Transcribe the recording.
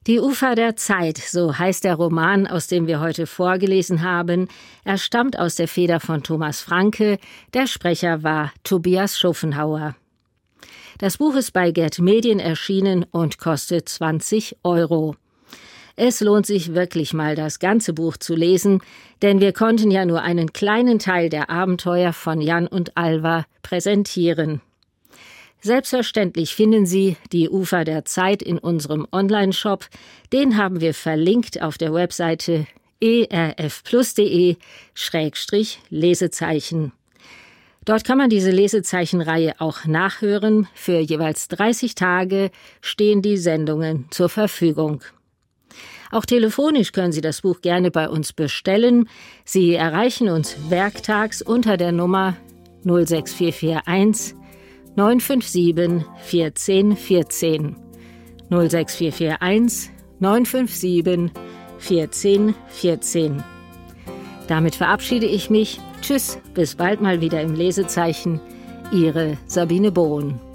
Die Ufer der Zeit, so heißt der Roman, aus dem wir heute vorgelesen haben. Er stammt aus der Feder von Thomas Franke. Der Sprecher war Tobias Schoffenhauer. Das Buch ist bei Gerd Medien erschienen und kostet 20 €. Es lohnt sich wirklich mal, das ganze Buch zu lesen, denn wir konnten ja nur einen kleinen Teil der Abenteuer von Jan und Alva präsentieren. Selbstverständlich finden Sie die Ufer der Zeit in unserem Online-Shop. Den haben wir verlinkt auf der Webseite erfplus.de/Lesezeichen. Dort kann man diese Lesezeichenreihe auch nachhören. Für jeweils 30 Tage stehen die Sendungen zur Verfügung. Auch telefonisch können Sie das Buch gerne bei uns bestellen. Sie erreichen uns werktags unter der Nummer 06441 957 1414. 06441 957 1414. Damit verabschiede ich mich. Tschüss, bis bald mal wieder im Lesezeichen. Ihre Sabine Bohn.